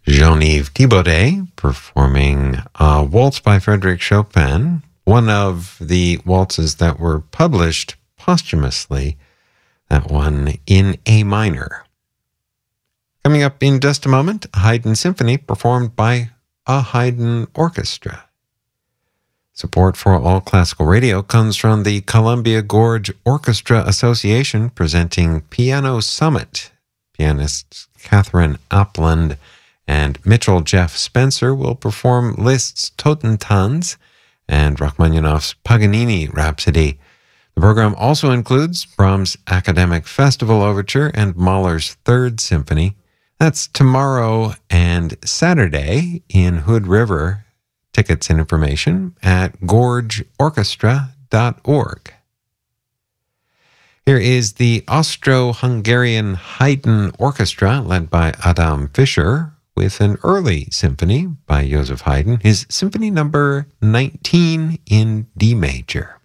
Jean-Yves Thibaudet performing a waltz by Frédéric Chopin, one of the waltzes that were published posthumously, that one in A minor. Coming up in just a moment, a Haydn Symphony performed by a Haydn orchestra. Support for All Classical Radio comes from the Columbia Gorge Orchestra Association, presenting Piano Summit. Pianists Catherine Upland and Mitchell Jeff Spencer will perform Liszt's Totentanz and Rachmaninoff's Paganini Rhapsody. The program also includes Brahms' Academic Festival Overture and Mahler's Third Symphony. That's tomorrow and Saturday in Hood River. Tickets and information at gorgeorchestra.org. Here is the Austro-Hungarian Haydn Orchestra, led by Adam Fischer, with an early symphony by Joseph Haydn, his Symphony Number 19 in D major.